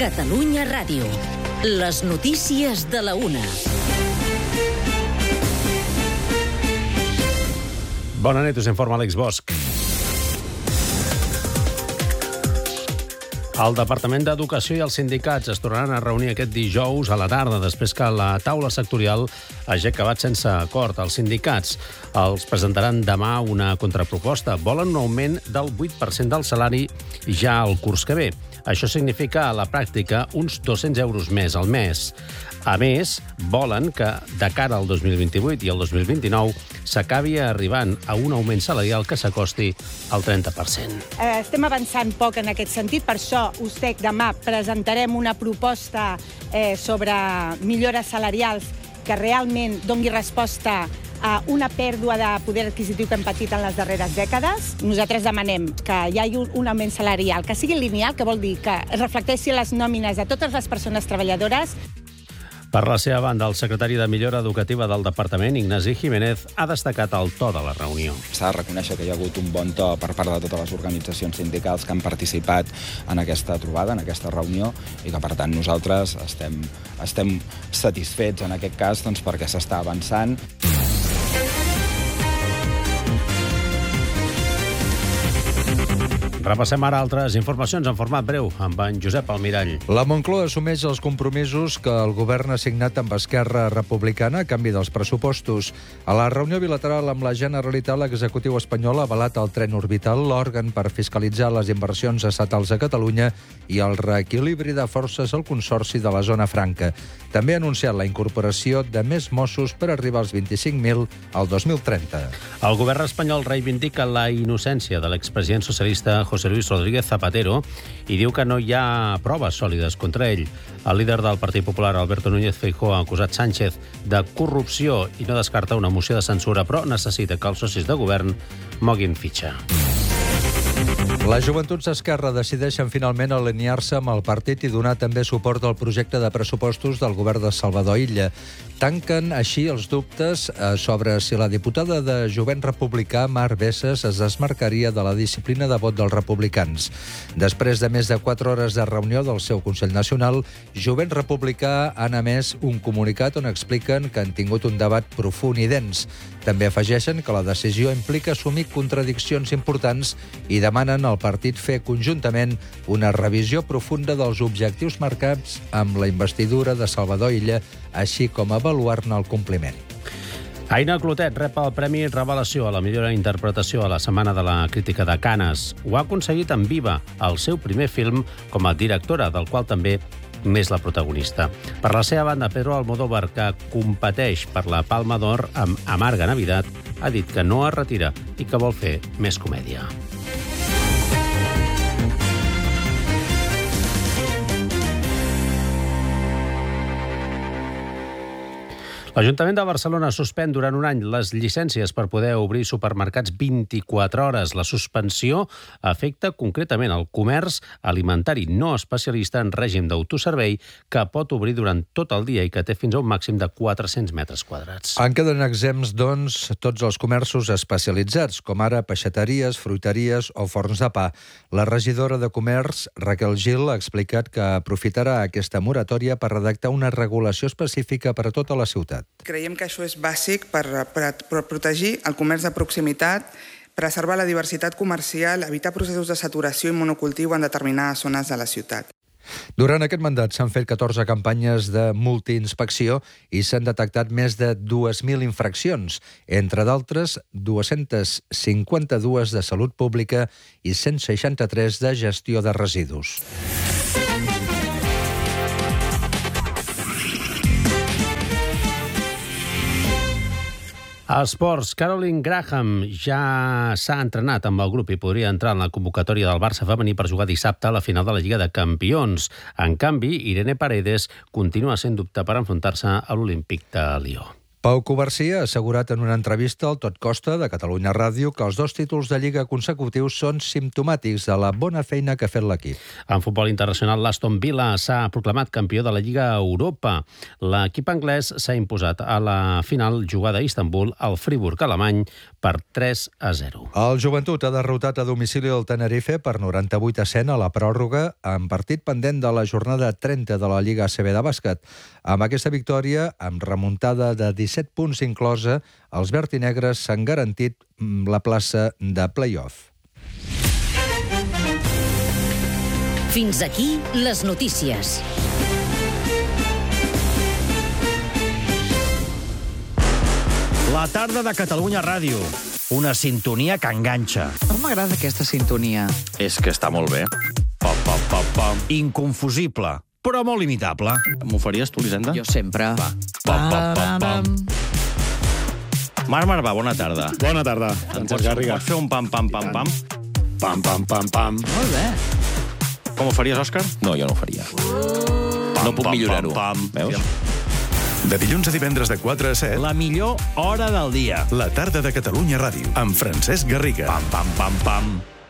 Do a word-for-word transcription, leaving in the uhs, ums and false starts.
Catalunya Ràdio. Les notícies de la una. Bona nit, us informa Àlex Bosch. El Departament d'Educació i els sindicats es tornaran a reunir aquest dijous a la tarda, després que la taula sectorial hagi acabat sense acord. Els sindicats els presentaran demà una contraproposta. Volen un augment del vuit per cent del salari ja al curs que ve. Això significa, a la pràctica, uns dos-cents euros més al mes. A més, volen que, de cara al dos mil vint-i-vuit i al dos mil vint-i-nou, s'acabi arribant a un augment salarial que s'acosti al trenta per cent. Eh, estem avançant poc en aquest sentit, per això U S T E C demà presentarem una proposta eh, sobre millores salarials que realment doni resposta a una pèrdua de poder adquisitiu que hem patit en les darreres dècades. Nosaltres demanem que hi hagi un augment salarial que sigui lineal, que vol dir que es reflecteixi les nòmines de totes les persones treballadores. Per la seva banda, el secretari de Millora Educativa del Departament, Ignasi Jiménez, ha destacat el to de la reunió. S'ha de reconèixer que hi ha hagut un bon to per part de totes les organitzacions sindicals que han participat en aquesta trobada, en aquesta reunió, i que, per tant, nosaltres estem, estem satisfets en aquest cas doncs, perquè s'està avançant. Repassem ara altres informacions en format breu amb en Josep Almirall. La Moncloa assumeix els compromisos que el govern ha signat amb Esquerra Republicana a canvi dels pressupostos. A la reunió bilateral amb la Generalitat, l'executiu espanyol ha avalat el tren orbital, l'òrgan per fiscalitzar les inversions estatals a Catalunya i el reequilibri de forces al Consorci de la Zona Franca. També ha anunciat la incorporació de més Mossos per arribar als vint-i-cinc mil al dos mil trenta. El govern espanyol reivindica la innocència de l'expresident socialista José Luis Rodríguez Zapatero i diu que no hi ha proves sòlides contra ell. El líder del Partit Popular, Alberto Núñez Feijóo, ha acusat Sánchez de corrupció i no descarta una moció de censura, però necessita que els socis de govern moguin fitxa. Les Joventuts d'Esquerra decideixen finalment alinear-se amb el partit i donar també suport al projecte de pressupostos del govern de Salvador Illa. Tanquen així els dubtes sobre si la diputada de Jovent Republicà, Mar Bessas, es desmarcaria de la disciplina de vot dels republicans. Després de més de quatre hores de reunió del seu Consell Nacional, Jovent Republicà han emès un comunicat on expliquen que han tingut un debat profund i dens. També afegeixen que la decisió implica assumir contradiccions importants i demanen al partit fer conjuntament una revisió profunda dels objectius marcats amb la investidura de Salvador Illa, així com avaluar-ne el compliment. Aina Clotet rep el Premi Revelació a la millor interpretació a la Setmana de la Crítica de Canes. Ho ha aconseguit amb Viva, el seu primer film com a directora, del qual també n'és la protagonista. Per la seva banda, Pedro Almodóvar, que competeix per la Palma d'Or amb Amarga Navidad, ha dit que no es retira i que vol fer més comèdia. L'Ajuntament de Barcelona suspèn durant un any les llicències per poder obrir supermercats vint-i-quatre hores. La suspensió afecta concretament el comerç alimentari no especialista en règim d'autoservei que pot obrir durant tot el dia i que té fins a un màxim de quatre-cents metres quadrats. En queden exempts, doncs, tots els comerços especialitzats, com ara peixateries, fruiteries o forns de pa. La regidora de Comerç, Raquel Gil, ha explicat que aprofitarà aquesta moratòria per redactar una regulació específica per a tota la ciutat. Creiem que això és bàsic per, per, per protegir el comerç de proximitat, preservar la diversitat comercial, evitar processos de saturació i monocultiu en determinades zones de la ciutat. Durant aquest mandat s'han fet catorze campanyes de multiinspecció i s'han detectat més de dues mil infraccions, entre d'altres dos-centes cinquanta-dues de salut pública i cent seixanta-tres de gestió de residus. A esports, Caroline Graham ja s'ha entrenat amb el grup i podria entrar en la convocatòria del Barça femení per jugar dissabte a la final de la Lliga de Campions. En canvi, Irene Paredes continua sent dubte per enfrontar-se a l'Olímpic de Lió. Pau Covarsí ha assegurat en una entrevista al Tot Costa de Catalunya Ràdio que els dos títols de Lliga consecutius són simptomàtics de la bona feina que ha fet l'equip. En futbol internacional, l'Aston Villa s'ha proclamat campió de la Lliga Europa. L'equip anglès s'ha imposat a la final jugada a Istanbul al Friburg alemany per tres a zero. El Joventut ha derrotat a domicili el Tenerife per noranta-vuit a cent a la pròrroga en partit pendent de la jornada trenta de la Lliga A C B de bàsquet. Amb aquesta victòria, amb remuntada de disset punts inclosa, els vertinegres s'han garantit la plaça de play-off. Fins aquí les notícies. La tarda de Catalunya Ràdio. Una sintonia que enganxa. No m'agrada aquesta sintonia. És que està molt bé. Pam, pam, pam, pam. Inconfusible, però molt imitable. M'ho faries tu, Elisenda? Jo sempre. Va. Pam, pam, pam, pam. Marc Marvà, bona tarda. Bona tarda, Francesc Garriga. Pots fer un pam, pam, pam, pam? Pam, pam, pam, pam. Molt bé. Com ho faries, Òscar? No, jo no ho faria. Pam, No puc pam, millorar-ho. pam, pam. Veus? De dilluns a divendres de quatre a set, La millor hora del dia. la tarda de Catalunya Ràdio, amb Francesc Garriga. Pam, pam, pam, pam.